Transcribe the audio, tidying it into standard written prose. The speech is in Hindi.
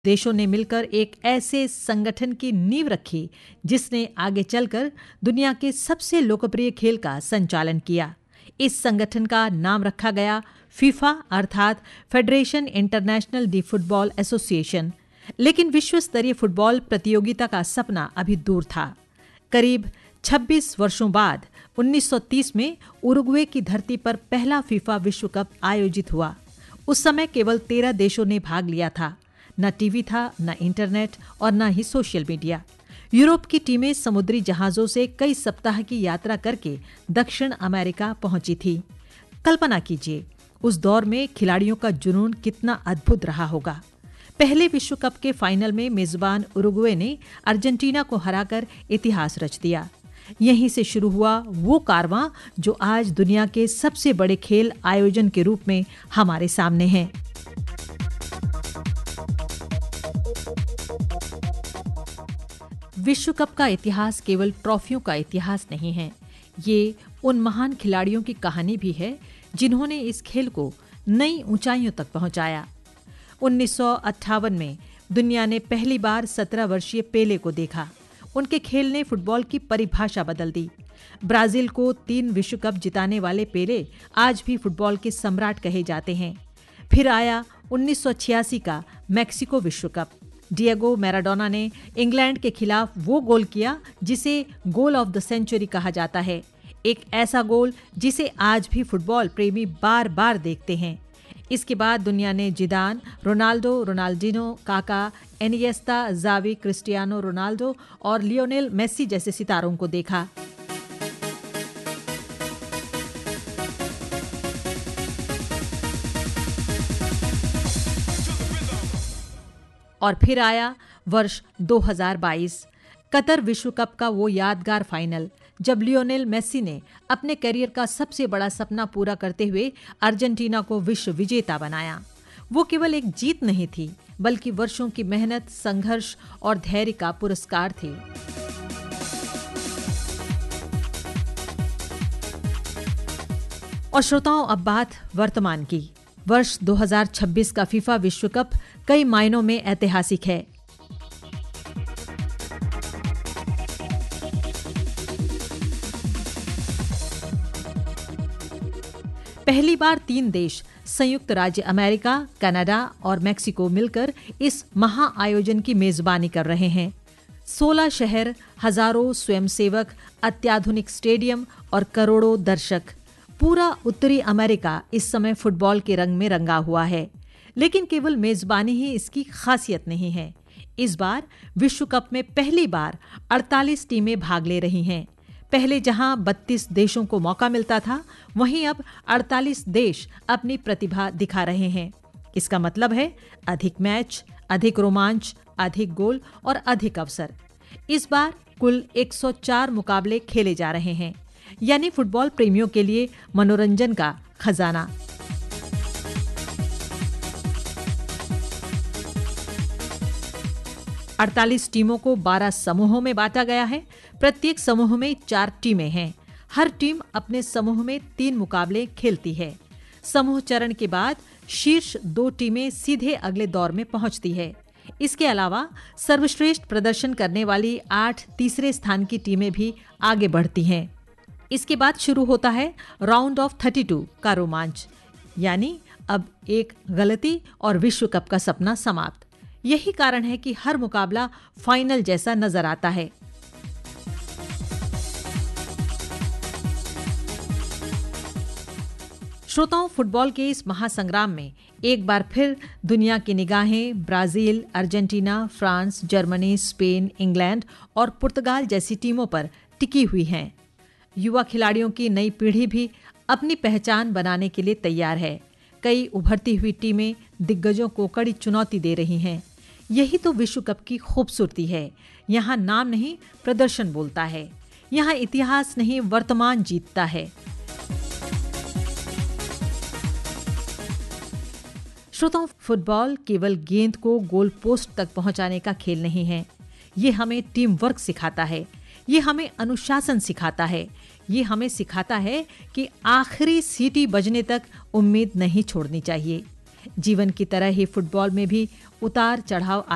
देशों ने मिलकर एक ऐसे संगठन की नींव रखी जिसने आगे चलकर दुनिया के सबसे लोकप्रिय खेल का संचालन किया। इस संगठन का नाम रखा गया फीफा अर्थात federation international D football association. लेकिन विश्व स्तरीय फुटबॉल प्रतियोगिता का सपना अभी दूर था। करीब 26 वर्षों बाद 1930 में उरुग्वे की धरती पर पहला फीफा विश्व कप आयोजित हुआ। उस समय केवल 13 देशों ने भाग लिया था। न टीवी था, न इंटरनेट और न ही सोशल मीडिया। यूरोप की टीमें समुद्री जहाजों से कई सप्ताह की यात्रा करके दक्षिण अमेरिका पहुंची थी। कल्पना कीजिए, उस दौर में खिलाड़ियों का जुनून कितना अद्भुत रहा होगा। पहले विश्व कप के फाइनल में मेजबान उरुग्वे ने अर्जेंटीना को हराकर इतिहास रच दिया। यहीं से शुरू हुआ वो कारवां जो आज दुनिया के सबसे बड़े खेल आयोजन के रूप में हमारे सामने है। विश्व कप का इतिहास केवल ट्रॉफियों का इतिहास नहीं है, ये उन महान खिलाड़ियों की कहानी भी है जिन्होंने इस खेल को नई ऊंचाइयों तक पहुंचाया। 1958 में दुनिया ने पहली बार 17 वर्षीय पेले को देखा। उनके खेल ने फुटबॉल की परिभाषा बदल दी। ब्राजील को 3 विश्व कप जिताने वाले पेले आज भी फुटबॉल के सम्राट कहे जाते हैं। फिर आया 1986 का मैक्सिको विश्व कप। डिएगो मैराडोना ने इंग्लैंड के खिलाफ वो गोल किया जिसे गोल ऑफ द सेंचुरी कहा जाता है। एक ऐसा गोल जिसे आज भी फुटबॉल प्रेमी बार बार देखते हैं। इसके बाद दुनिया ने जिदान, रोनाल्डो, रोनाल्डिनो, काका, एनिएस्ता, जावी, क्रिस्टियानो रोनाल्डो और लियोनेल मेसी जैसे सितारों को देखा। और फिर आया वर्ष 2022, कतर विश्व कप का वो यादगार फाइनल जब लियोनेल मेसी ने अपने करियर का सबसे बड़ा सपना पूरा करते हुए अर्जेंटीना को विश्व विजेता बनाया। वो केवल एक जीत नहीं थी, बल्कि वर्षों की मेहनत, संघर्ष और धैर्य का पुरस्कार थी। और श्रोताओं, अब बात वर्तमान की। वर्ष 2026 का फीफा विश्व कप कई मायनों में ऐतिहासिक है। पहली बार 3 देश, संयुक्त राज्य अमेरिका, कनाडा और मेक्सिको मिलकर इस महा आयोजन की मेजबानी कर रहे हैं। 16 शहर, हजारों स्वयंसेवक, अत्याधुनिक स्टेडियम और करोड़ों दर्शक। पूरा उत्तरी अमेरिका इस समय फुटबॉल के रंग में रंगा हुआ है। लेकिन केवल मेजबानी ही इसकी खासियत नहीं है। इस बार विश्व कप में पहली बार 48 टीमें भाग ले रही हैं। पहले जहां 32 देशों को मौका मिलता था, वहीं अब 48 देश अपनी प्रतिभा दिखा रहे हैं। इसका मतलब है अधिक मैच, अधिक रोमांच, अधिक गोल और अधिक अवसर। इस बार कुल 104 मुकाबले खेले जा रहे हैं, यानी फुटबॉल प्रेमियों के लिए मनोरंजन का खजाना। अड़तालीस टीमों को 12 समूहों में बांटा गया है। प्रत्येक समूह में 4 टीमें हैं। हर टीम अपने समूह में 3 मुकाबले खेलती है। समूह चरण के बाद शीर्ष 2 टीमें सीधे अगले दौर में पहुंचती है। इसके अलावा सर्वश्रेष्ठ प्रदर्शन करने वाली 8 तीसरे स्थान की टीमें भी आगे बढ़ती हैं। इसके बाद शुरू होता है राउंड ऑफ 32 का रोमांच, यानी अब एक गलती और विश्व कप का सपना समाप्त। यही कारण है कि हर मुकाबला फाइनल जैसा नजर आता है। श्रोताओं, फुटबॉल के इस महासंग्राम में एक बार फिर दुनिया की निगाहें Brazil, Argentina, France, Germany, Spain, England और पुर्तगाल जैसी टीमों पर टिकी हुई हैं। युवा खिलाड़ियों की नई पीढ़ी भी अपनी पहचान बनाने के लिए तैयार है। कई उभरती हुई टीमें दिग्गजों को कड़ी चुनौती दे रही हैं। यही तो विश्व कप की खूबसूरती है। यहाँ नाम नहीं, प्रदर्शन बोलता है। यहाँ इतिहास नहीं, वर्तमान जीतता है। श्रोताओं, फुटबॉल केवल गेंद को गोल पोस्ट तक पहुंचाने का खेल नहीं है। ये हमें टीम वर्क सिखाता है। ये हमें अनुशासन सिखाता है। ये हमें सिखाता है कि आखिरी सीटी बजने तक उम्मीद नहीं छोड़नी चाहिए। जीवन की तरह ही फुटबॉल में भी उतार चढ़ाव